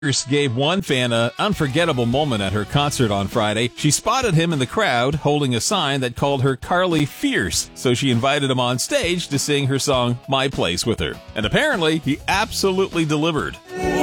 Fierce gave one fan an unforgettable moment at her concert on Friday. She spotted him in the crowd holding a sign that called her Carly Fierce, so she invited him on stage to sing her song My Place with her. And apparently, he absolutely delivered.